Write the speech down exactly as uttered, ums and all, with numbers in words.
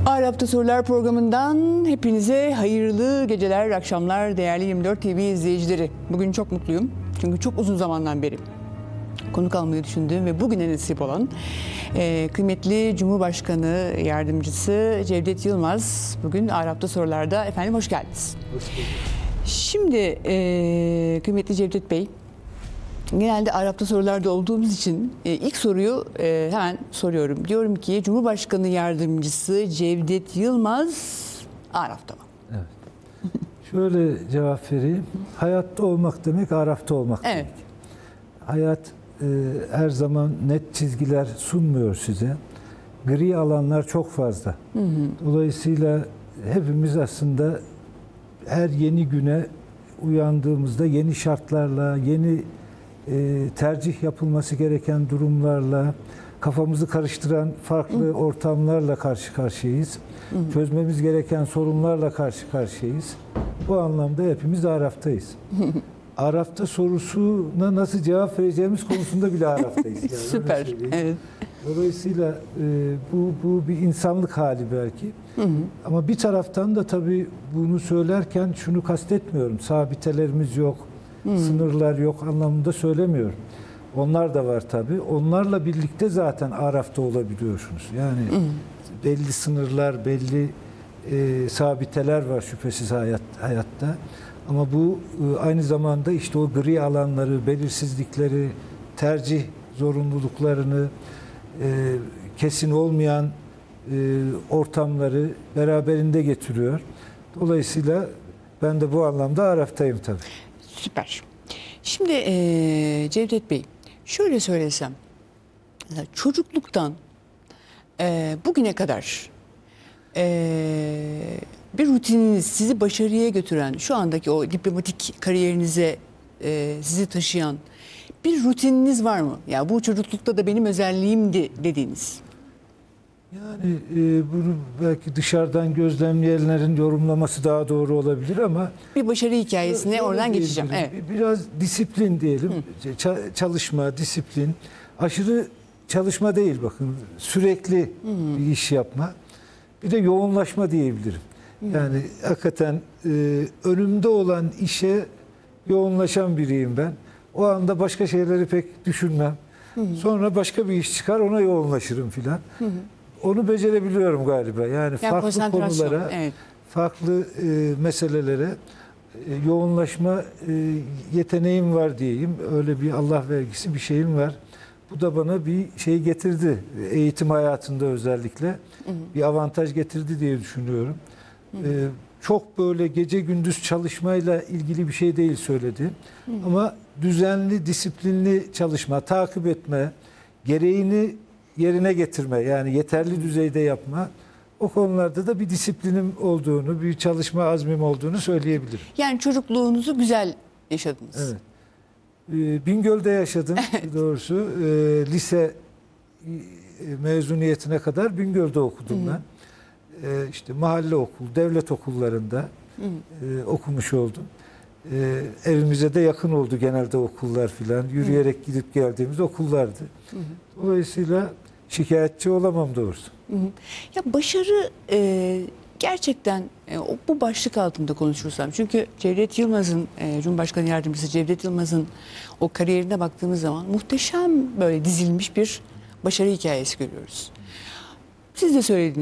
Arap'ta Sorular programından hepinize hayırlı geceler, akşamlar değerli yirmi dört T V izleyicileri. Bugün çok mutluyum çünkü çok uzun zamandan beri konuk almayı düşündüğüm ve bugüne nasip olan e, kıymetli Cumhurbaşkanı Yardımcısı Cevdet Yılmaz bugün Arap'ta Sorular'da. Efendim hoş geldiniz. Hoş bulduk. Şimdi e, kıymetli Cevdet Bey, genelde Arap'ta sorularda olduğumuz için e, ilk soruyu e, hemen soruyorum. Diyorum ki Cumhurbaşkanı Yardımcısı Cevdet Yılmaz Arap'ta mı? Evet. Şöyle cevap vereyim. Hayatta olmak demek Arap'ta olmak Evet. demek. Hayat e, her zaman net çizgiler sunmuyor size. Gri alanlar çok fazla. Hı hı. Dolayısıyla hepimiz aslında her yeni güne uyandığımızda yeni şartlarla, yeni e, tercih yapılması gereken durumlarla, kafamızı karıştıran farklı hı. ortamlarla karşı karşıyayız. Hı hı. Çözmemiz gereken sorunlarla karşı karşıyayız. Bu anlamda hepimiz Araf'tayız. Araf'ta sorusuna nasıl cevap vereceğimiz konusunda bile Araf'tayız. Yani Süper. Evet. Dolayısıyla e, bu, bu bir insanlık hali belki. Hı hı. Ama bir taraftan da tabii bunu söylerken şunu kastetmiyorum. Sabitelerimiz yok, hı. sınırlar yok anlamında söylemiyorum. Onlar da var tabii. Onlarla birlikte zaten Araf'ta olabiliyorsunuz. Yani hı. belli sınırlar, belli e, sabiteler var şüphesiz hayat, hayatta. Ama bu e, aynı zamanda işte o gri alanları, belirsizlikleri, tercih zorunluluklarını, e, kesin olmayan e, ortamları beraberinde getiriyor. Dolayısıyla ben de bu anlamda Araf'tayım tabii. Süper. Şimdi e, Cevdet Bey, şöyle söylesem, çocukluktan e, bugüne kadar e, bir rutininiz sizi başarıya götüren, şu andaki o diplomatik kariyerinize e, sizi taşıyan bir rutininiz var mı? Ya bu çocuklukta da benim özelliğimdi dediğiniz. Yani e, bunu belki dışarıdan gözlemleyenlerin yorumlaması daha doğru olabilir ama bir başarı hikayesine öyle oradan geçeceğim. Evet. Biraz disiplin diyelim. Hı. Çalışma, disiplin. Aşırı çalışma değil bakın. Sürekli Hı. bir iş yapma. Bir de yoğunlaşma diyebilirim. Hı. Yani hakikaten e, önümde olan işe yoğunlaşan biriyim ben. O anda başka şeyleri pek düşünmem. Hı hı. Sonra başka bir iş çıkar, ona yoğunlaşırım filan. Onu becerebiliyorum galiba. Yani, yani farklı konulara, evet. farklı e, meselelere e, yoğunlaşma e, yeteneğim var diyeyim. Öyle bir Allah vergisi bir şeyim var. Bu da bana bir şey getirdi. Eğitim hayatında özellikle hı hı. bir avantaj getirdi diye düşünüyorum. Hı hı. E, çok böyle gece gündüz çalışmayla ilgili bir şey değil söyledi. Hı. Ama düzenli, disiplinli çalışma, takip etme, gereğini yerine getirme, yani yeterli düzeyde yapma, o konularda da bir disiplinim olduğunu, bir çalışma azmim olduğunu söyleyebilirim. Yani çocukluğunuzu güzel yaşadınız. Evet. Ee, Bingöl'de yaşadım evet. doğrusu. Ee, lise mezuniyetine kadar Bingöl'de okudum Hı. ben. Ee, işte mahalle okul, devlet okullarında e, okumuş oldum. Ee, evimize de yakın oldu genelde okullar filan. Yürüyerek Hı. gidip geldiğimiz okullardı. Hı. Dolayısıyla şikayetçi olamam doğrusu. Hı. Ya başarı e, gerçekten e, bu başlık altında konuşursam. Çünkü Cevdet Yılmaz'ın, e, Cumhurbaşkanı Yardımcısı Cevdet Yılmaz'ın o kariyerine baktığımız zaman muhteşem böyle dizilmiş bir başarı hikayesi görüyoruz. Siz de söylediniz.